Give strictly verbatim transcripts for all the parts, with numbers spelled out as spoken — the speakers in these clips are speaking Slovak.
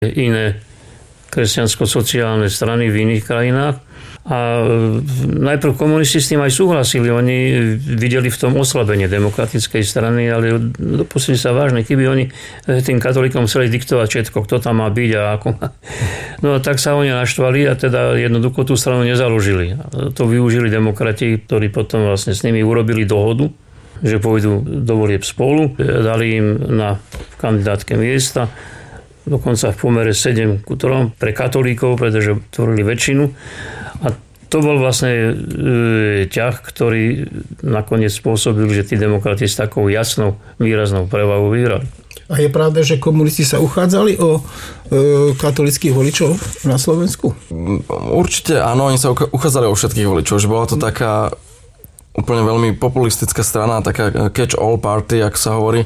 iné kresťansko-sociálne strany v iných krajinách. A najprv komunisti s tým aj súhlasili. Oni videli v tom oslabenie demokratickej strany, ale dopustili sa vážne, keby oni tým katolíkom chceli diktovať všetko, kto tam má byť a ako. No a tak sa oni naštvali a teda jednoducho tú stranu nezaložili. To využili demokrati, ktorí potom vlastne s nimi urobili dohodu, že pôjdu do volieb spolu, dali im na kandidátke miesta, dokonca v pomere sedem ku trom pre katolíkov, pretože tvorili väčšinu. A to bol vlastne e, ťah, ktorý nakoniec spôsobil, že tí demokrati s takou jasnou, výraznou prevahou vyhrali. A je pravda, že komunisti sa uchádzali o e, katolických voličov na Slovensku? Určite áno, oni sa uchádzali o všetkých voličov, že bola to taká úplne veľmi populistická strana, taká catch-all party, ako sa hovorí,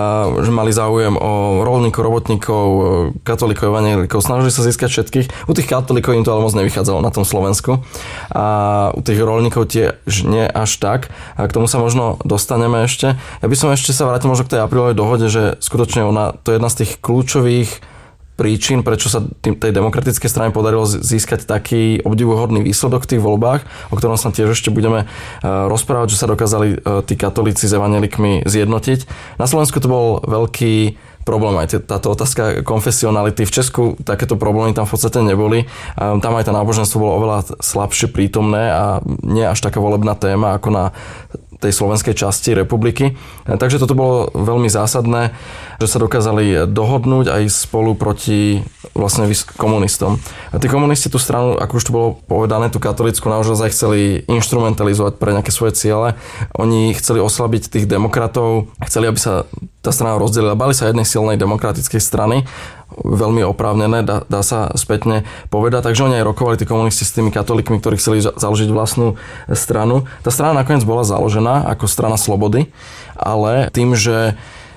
že mali záujem o roľníkov, robotníkov, katolíkov, evanjelikov, snažili sa získať všetkých. U tých katolíkov im to ale moc nevychádzalo na tom Slovensku. A u tých roľníkov tiež nie až tak. A k tomu sa možno dostaneme ešte. Ja by som ešte sa vrátil možno k tej aprílovej dohode, že skutočne ona, to je jedna z tých kľúčových príčin, prečo sa tým, tej demokratickej strane podarilo získať taký obdivuhodný výsledok v tých voľbách, o ktorom sa tiež ešte budeme rozprávať, že sa dokázali tí katolíci s evanjelikmi zjednotiť. Na Slovensku to bol veľký problém, aj táto otázka konfesionality. V Česku takéto problémy tam v podstate neboli. Tam aj to náboženstvo bolo oveľa slabšie prítomné a nie až taká volebná téma ako na tej slovenskej časti republiky. Takže toto bolo veľmi zásadné, že sa dokázali dohodnúť aj spolu proti vlastne komunistom. A tí komunisti tú stranu, ako už tu bolo povedané, tú katolícku naozaj chceli instrumentalizovať pre nejaké svoje ciele. Oni chceli oslabiť tých demokratov, chceli, aby sa tá strana rozdelila. Bali sa jednej silnej demokratickej strany, veľmi oprávnené, dá, dá sa spätne povedať. Takže oni aj rokovali tí komunisti s tými katolíkmi, ktorí chceli založiť vlastnú stranu. Tá strana nakoniec bola založená ako strana slobody, ale tým, že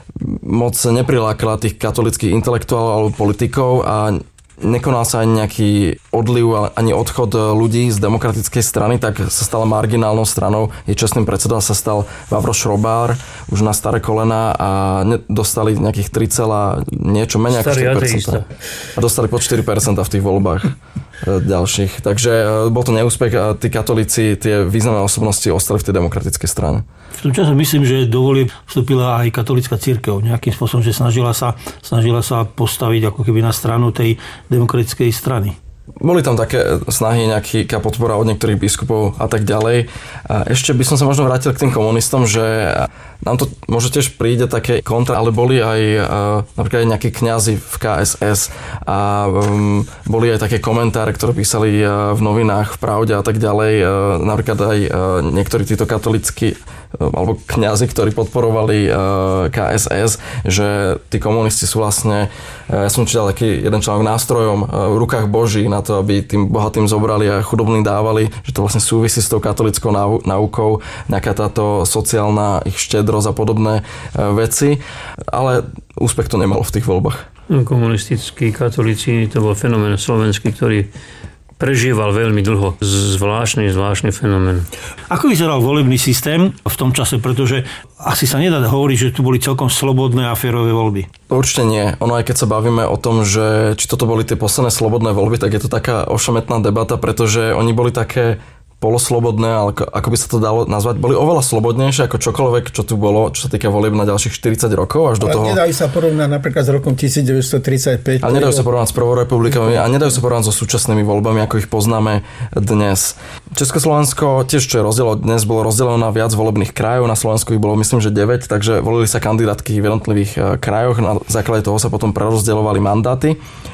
moc neprilákala tých katolíckych intelektuálov alebo politikov a nekonal sa ani nejaký odliv, ani odchod ľudí z demokratickej strany, tak sa stala marginálnou stranou. Jej čestným predsedom sa stal Vavro Šrobár, už na staré kolena a dostali nejakých tri, niečo menej ako štyri percentá. A dostali pod štyri percentá v tých voľbách ďalších. Takže bol to neúspech a tí katolíci, tie významné osobnosti ostali v tej demokratickej strane. V tom čase myslím, že do volieb vstúpila aj katolícka cirkev nejakým spôsobom, že snažila sa, snažila sa postaviť ako keby na stranu tej demokratickej strany. Boli tam také snahy, nejaká podpora od niektorých biskupov a tak ďalej. A ešte by som sa možno vrátil k tým komunistom, že nám to možno tiež príde také kontra, ale boli aj napríklad aj nejakí kňazi v ká es es a um, boli aj také komentáre, ktoré písali v novinách, v Pravde a tak ďalej. Napríklad aj niektorí títo katolícky alebo kňazi, ktorí podporovali ká es es, že tí komunisti sú vlastne, ja som čítal taký jeden článok, nástrojom v rukách Boží na to, aby tým bohatým zobrali a chudobným dávali, že to vlastne súvisí s tou katolickou náukou, nejaká táto sociálna ich štedrosť a podobné veci, ale úspech to nemalo v tých voľbách. Komunistickí katolíci, to bol fenomén slovenský, ktorý prežíval veľmi dlho. Zvláštny, zvláštny fenomén. Ako vyzeral volebný systém v tom čase? Pretože asi sa nedá hovoriť, že tu boli celkom slobodné a férové voľby. Určite nie. Ono aj keď sa bavíme o tom, že či toto boli tie posledné slobodné voľby, tak je to taká ošemetná debata, pretože oni boli také poloslobodné, ale ako by sa to dalo nazvať, boli oveľa slobodnejšie ako čokoľvek, čo tu bolo, čo sa týka volieb na ďalších štyridsať rokov až do ale toho. Nedajú sa porovnať napríklad s rokom devätnásťtridsaťpäť. Ale nedajú sa porovnať s prvou republikou a nedajú sa porovnať so súčasnými voľbami, ako ich poznáme dnes. Československo tiež, čo je rozdiel od dnes, bolo rozdelené na viac volebných krajov. Na Slovensku ich bolo myslím, že deväť, takže volili sa kandidátky v jednotlivých krajoch. Na základe toho sa potom prerozdeľovali mandáty.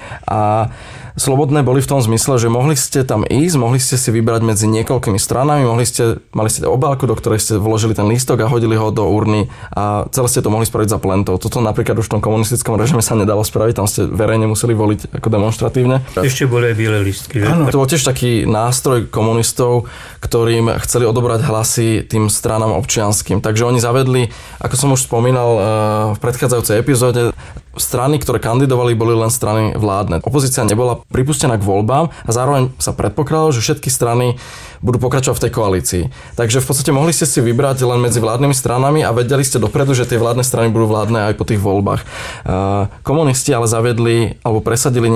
A slobodné boli v tom zmysle, že mohli ste tam ísť, mohli ste si vybrať medzi niekoľkými stranami, mohli ste, mali ste obálku, do ktorej ste vložili ten lístok a hodili ho do urny a celé ste to mohli spraviť za plentou. Toto napríklad už v tom komunistickom režime sa nedalo spraviť, tam ste verejne museli voliť ako demonstratívne. Ešte boli aj biele lístky. Áno, to bol tiež taký nástroj komunistov, ktorým chceli odobrať hlasy tým stranám občianskym. Takže oni zavedli, ako som už spomínal v predchádzajúcej epizóde, strany, ktoré kandidovali, boli len strany vládne. Opozícia nebola pripustená k voľbám a zároveň sa predpokladalo, že všetky strany budú pokračovať v tej koalícii. Takže v podstate mohli ste si vybrať len medzi vládnymi stranami a vedeli ste dopredu, že tie vládne strany budú vládne aj po tých voľbách. Komunisti ale zaviedli alebo presadili